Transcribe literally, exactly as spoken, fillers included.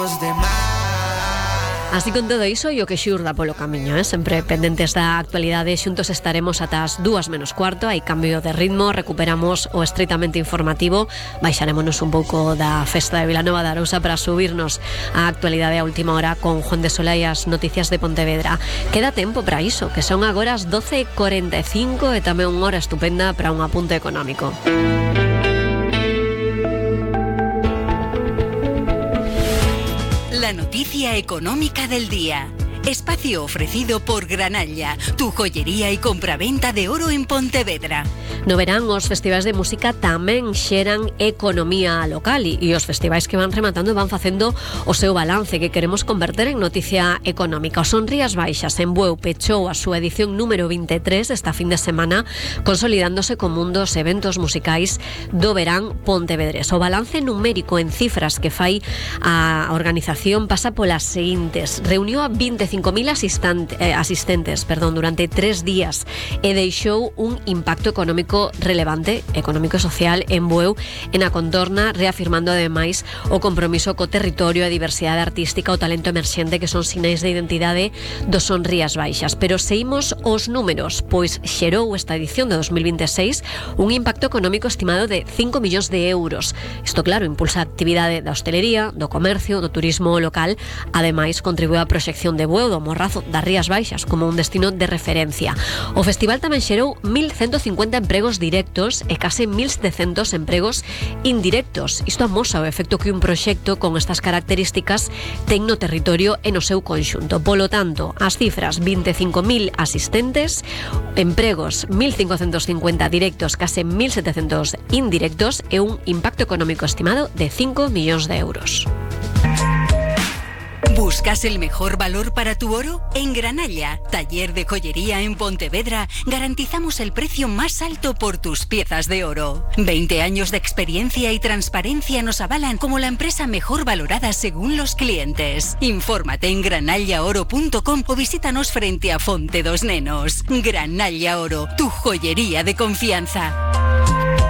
Así con todo iso e o que xurda polo camiño, eh? Sempre pendentes da actualidade. Xuntos estaremos ata as dúas menos cuarto. Hai cambio de ritmo, recuperamos o estritamente informativo. Baixarémonos un pouco da festa de Vilanova de Arousa para subirnos á actualidade a última hora con Juan de Solá e as noticias de Pontevedra. Queda tempo para iso, que son agora as doce e cuarenta e cinco e tamén unha hora estupenda para un apunte económico. La noticia económica del día. Espacio ofrecido por Granalla, tu joyería y compraventa de oro en Pontevedra. No verán, os festivais de música tamén xeran economía local e, e os festivais que van rematando van facendo o seu balance que queremos converter en noticia económica. O Son Rías Baixas en Bueu pechou a súa edición número vinte e tres esta fin de semana, consolidándose como un dos eventos musicais do verán pontevedrés. O balance numérico en cifras que fai a organización pasa polas seguintes. Reuniu a vinte e cinco mil asistente, eh, asistentes perdón, durante tres días e deixou un impacto económico relevante, económico e social en Bueu e na contorna, reafirmando ademais o compromiso co territorio, a diversidade artística, o talento emerxente que son sinais de identidade do Son Rías Baixas. Pero seguimos os números, pois xerou esta edición de dos mil vinte e seis un impacto económico estimado de cinco millóns de euros. Isto, claro, impulsa a actividade da hostelería, do comercio, do turismo local. Ademais, contribúe á proxección de Bueu, do Morrazo, das Rías Baixas como un destino de referencia. O festival tamén xerou mil ciento cincuenta empregos directos e case mil setecentos empregos indirectos. Isto amosa o efecto que un proxecto con estas características ten no territorio e no seu conxunto. Polo tanto, as cifras: vinte e cinco mil asistentes, empregos mil cincocentos cincuenta directos, case mil setecentos indirectos e un impacto económico estimado de cinco millóns de euros. ¿Buscas el mejor valor para tu oro? En Granalla, taller de joyería en Pontevedra, garantizamos el precio más alto por tus piezas de oro. veinte años de experiencia y transparencia nos avalan como la empresa mejor valorada según los clientes. Infórmate en granalla oro punto com o visítanos frente a Fonte dos Nenos. Granalla Oro, tu joyería de confianza.